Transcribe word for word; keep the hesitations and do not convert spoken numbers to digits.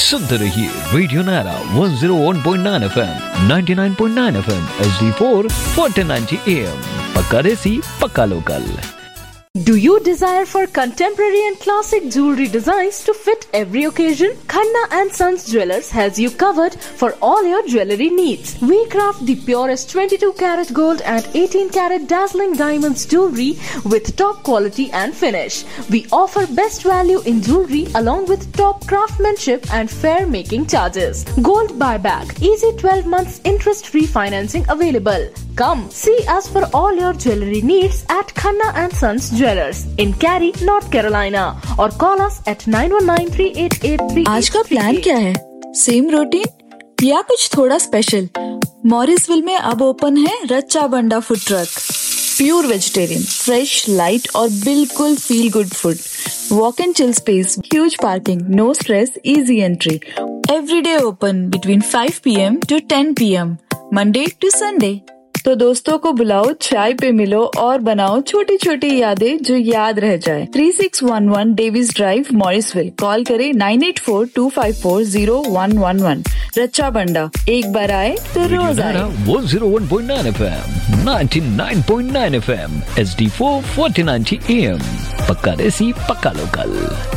सुनते रहिए radio Naira one zero one point nine FM, ninety nine point nine FM, H D four, fourteen ninety am. पक्का देसी, पक्का local. Do you desire for contemporary and classic jewelry designs to fit every occasion? Khanna and Sons Jewelers has you covered for all your jewelry needs. We craft the purest twenty-two karat gold and eighteen karat dazzling diamonds jewelry with top quality and finish. We offer best value in jewelry along with top craftsmanship and fair making charges. Gold buyback, easy twelve months interest free financing available. Come see us for all your jewelry needs at Khanna and Sons Jewelers in Cary, North Carolina, or call us at nine one nine three eight eight three. आज का plan क्या है? Same routine या कुछ थोड़ा special? Morrisville में अब open है रच्चा बंडा food truck. Pure vegetarian, fresh, light और बिल्कुल feel good food. Walk and chill space, huge parking, no stress, easy entry. Everyday open between five P M to ten P M, Monday to Sunday. तो दोस्तों को बुलाओ, चाय पे मिलो और बनाओ छोटी छोटी यादें जो याद रह जाए। Three six one one Davis drive, Morrisville. Call करें nine eight four to five four zero one one one. रच्चा बंडा, एक बार आए तो रोज आए। One zero one point nine FM, ninety nine point nine FM, H D four, fourteen ninety am. पक्का देसी, पक्का local.